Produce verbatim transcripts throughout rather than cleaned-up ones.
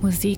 Musik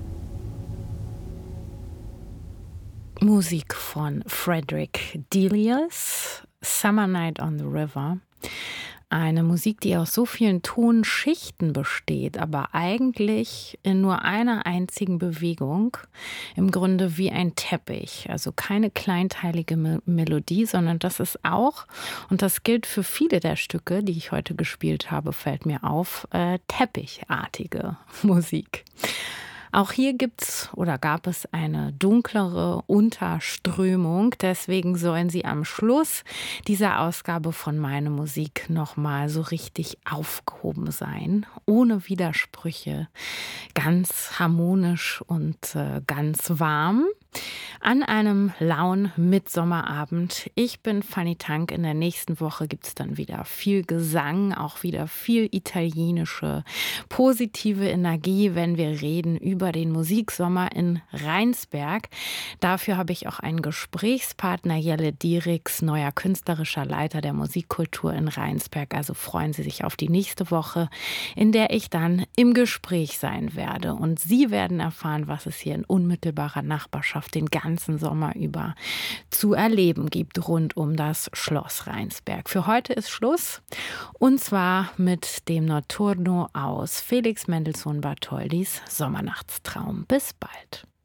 Musik von Frederick Delius, Summer Night on the River. Eine Musik, die aus so vielen Tonschichten besteht, aber eigentlich in nur einer einzigen Bewegung, im Grunde wie ein Teppich. Also keine kleinteilige Me- Melodie, sondern das ist auch, und das gilt für viele der Stücke, die ich heute gespielt habe, fällt mir auf, äh, teppichartige Musik. Auch hier gibt's oder gab es eine dunklere Unterströmung. Deswegen sollen Sie am Schluss dieser Ausgabe von Meine Musik nochmal so richtig aufgehoben sein, ohne Widersprüche, ganz harmonisch und äh, ganz warm. An einem lauen Mitsommerabend. Ich bin Fanny Tank. In der nächsten Woche gibt es dann wieder viel Gesang, auch wieder viel italienische, positive Energie, wenn wir reden über den Musiksommer in Rheinsberg. Dafür habe ich auch einen Gesprächspartner, Jelle Dierichs, neuer künstlerischer Leiter der Musikkultur in Rheinsberg. Also freuen Sie sich auf die nächste Woche, in der ich dann im Gespräch sein werde. Und Sie werden erfahren, was es hier in unmittelbarer Nachbarschaft den ganzen Sommer über zu erleben gibt rund um das Schloss Rheinsberg. Für heute ist Schluss, und zwar mit dem Notturno aus Felix Mendelssohn Bartholdys Sommernachtstraum. Bis bald.